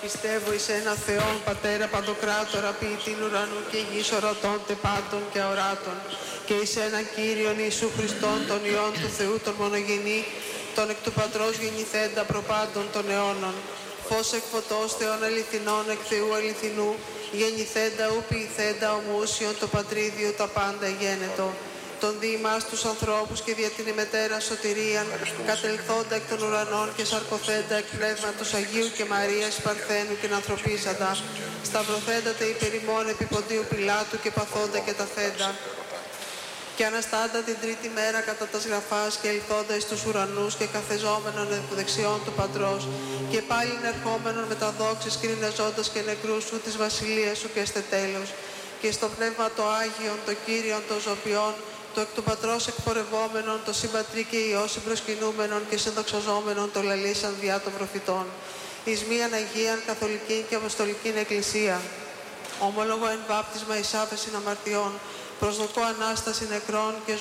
Πιστεύω εις ένα Θεόν, Πατέρα Παντοκράτορα, ποιητήν ουρανού και γης, ορατών τε πάντων και αοράτων, και εις έναν Κύριον Ιησού Χριστόν, τον Υιόν του Θεού, τον μονογενή, τον εκ του Πατρός γεννηθέντα προπάντων των αιώνων, φως εκ φωτός Θεών αληθινών, εκ Θεού αληθινού, γεννηθέντα ου ποιηθέντα ομούσιον, το Πατρίδιο τα πάντα γένετο, τον δι' ημάς τους ανθρώπους και δια την ημετέρα σωτηρίαν, κατελθόντα εκ των ουρανών και σαρκωθέντα εκ πνεύματος Αγίου και Μαρίας Παρθένου και ανθρωπίσαντα, σταυρωθέντα τε υπερ ημών επί ποντίου Πιλάτου και παθόντα και ταθέντα. Και αναστάντα την τρίτη μέρα κατά τας γραφάς και ελθόντα εις τους ουρανούς και καθεζόμενον εκ δεξιών του Πατρός και πάλιν ερχόμενον με τα δόξης κρινεζόντας και νεκρούς σου της βασιλείας σου και εστε τέλος. Και στο πνεύμα το Άγιον, το Κύριον, το Ζωπιόν, το εκ του Πατρός εκπορευόμενον, το συμπατρί και Υιό συμπροσκυνούμενον και συνδοξαζόμενον το λαλήσαν διά των προφητών. Εις μίαν Αγίαν, Καθολική και Αποστολικήν Εκκλησία. Ομολογώ εν βάπτισμα εις άφεσιν αμαρτιών, προσδοκώ Ανάσταση νεκρών και